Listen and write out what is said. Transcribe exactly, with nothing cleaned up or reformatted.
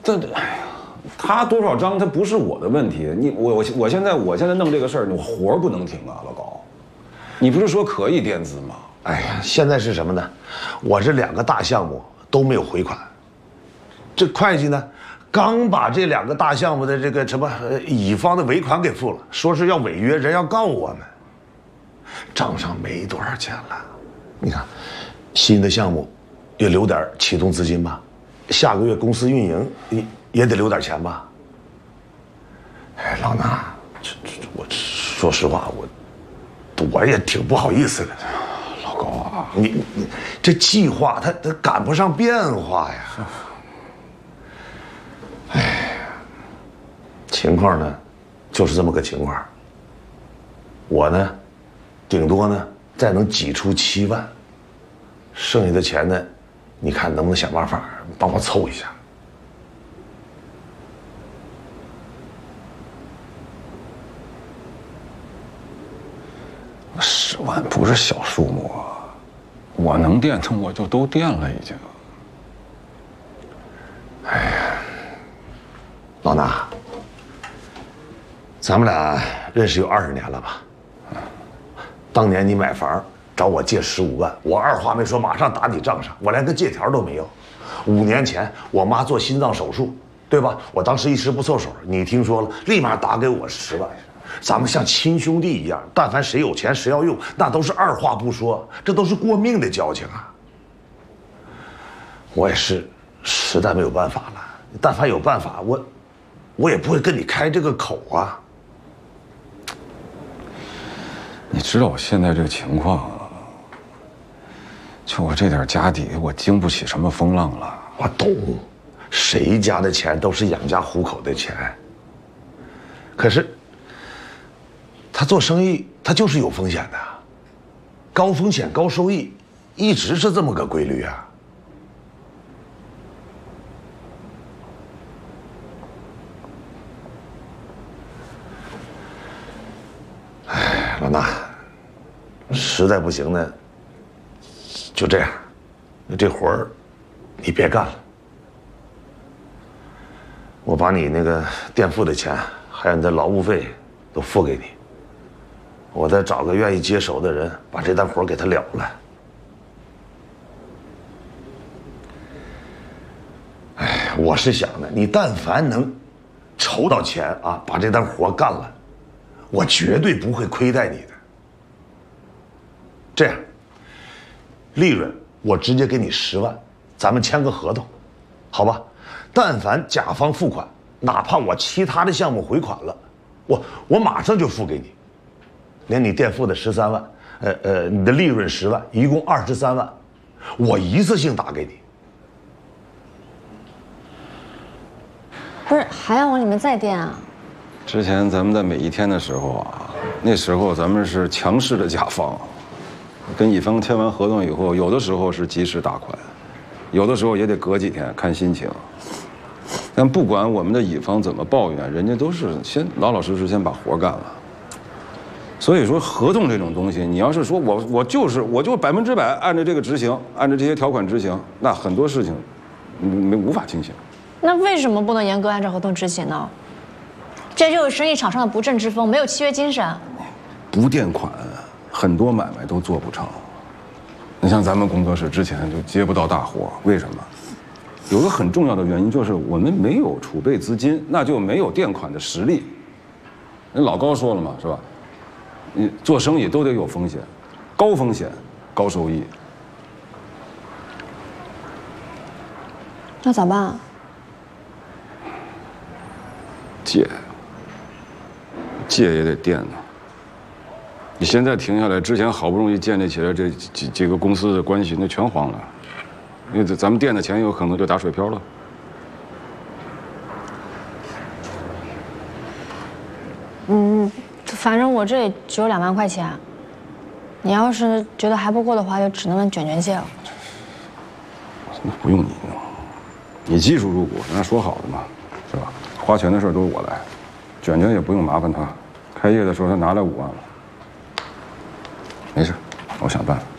这，哎呀，他多少张他不是我的问题。你我我我现在我现在弄这个事儿，我活儿不能停啊，老高。你不是说可以垫资吗？ 哎呀，现在是什么呢？我这两个大项目都没有回款，这会计呢，刚把这两个大项目的这个什么乙方的尾款给付了，说是要违约，人要告我们。账上没多少钱了，你看，新的项目也留点启动资金吧。下个月公司运营也也得留点钱吧。哎，老衲，这这我说实话，我我也挺不好意思的。 老高啊， 你你这计划它它赶不上变化呀。哎，情况呢，就是这么个情况。我呢，顶多呢再能挤出七万，剩下的钱呢，你看能不能想办法帮我凑一下？ 十万不是小数目啊，我能垫的我就都垫了已经。 哎呀，老衲，咱们俩认识有二十年了吧？当年你买房找我借十五万，我二话没说，马上打你账上，我连个借条都没有。五年前我妈做心脏手术，对吧？我当时一时不凑手，你听说了，立马打给我十万。咱们像亲兄弟一样，但凡谁有钱谁要用，那都是二话不说，这都是过命的交情啊。我也是实在没有办法了，但凡有办法，我我也不会跟你开这个口啊。 你知道我现在这个情况啊，就我这点家底，我经不起什么风浪了。 我懂，谁家的钱都是养家糊口的钱。可是，他做生意他就是有风险的，高风险高收益，一直是这么个规律啊。哎，老衲，实在不行呢，就这样，这活儿你别干了，我把你那个垫付的钱，还有你的劳务费都付给你，我再找个愿意接手的人，把这单活给他了了。哎，我是想呢，你但凡能筹到钱啊，把这单活干了，我绝对不会亏待你的。这样，利润我直接给你十万，咱们签个合同，好吧？但凡甲方付款，哪怕我其他的项目回款了，我我马上就付给你，连你垫付的十三万，呃呃，你的利润十万，一共二十三万，我一次性打给你。 不是还要往里面再垫啊？ 之前咱们在每一天的时候啊，那时候咱们是强势的甲方，跟乙方签完合同以后，有的时候是及时打款，有的时候也得隔几天看心情。但不管我们的乙方怎么抱怨，人家都是先老老实实先把活干了。所以说，合同这种东西，你要是说我我就是我就百分之百按照这个执行，按照这些条款执行，那很多事情没无法进行。 那为什么不能严格按照合同执行呢？这就是生意场上的不正之风，没有契约精神。 不垫款，很多买卖都做不成。你像咱们工作室之前就接不到大活，为什么？有个很重要的原因就是我们没有储备资金，那就没有垫款的实力。人老高说了嘛，是吧？你做生意都得有风险，高风险高收益。 那咋办啊？ 借，借也得垫呢。你现在停下来，之前好不容易建立起来这几几个公司的关系，那全黄了。因为咱们垫的钱有可能就打水漂了。 嗯，反正我这里只有两万块钱，你要是觉得还不够的话，就只能问卷卷借了。 那不用你弄，你技术入股，人家说好的嘛，是吧？花钱的事都是我来，卷卷也不用麻烦他，开业的时候他拿来五万了。没事，我想办法。